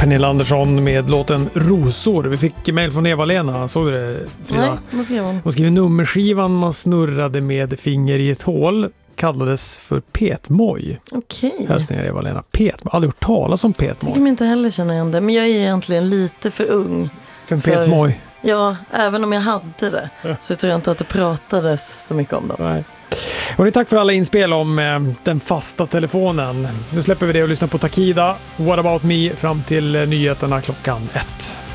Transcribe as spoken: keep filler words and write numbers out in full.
Pernilla Andersson med låten Rosor. Vi fick mejl från Eva-Lena, såg du det, Frida? Nej, vad skrev hon? Hon skrev nummerskivan man snurrade med finger i ett hål kallades för petmoj. Okej. Hälsningar Eva-Lena. Petmoj. Aldrig hört talas om petmoj. Jag kan inte heller känna igen det, men jag är egentligen lite för ung. För en petmoj? Ja, även om jag hade det ja. Så tror jag inte att det pratades så mycket om dem. Nej. Och tack för alla inspel om eh, den fasta telefonen. Nu släpper vi det och lyssnar på Takida. What about me fram till eh, nyheterna klockan ett.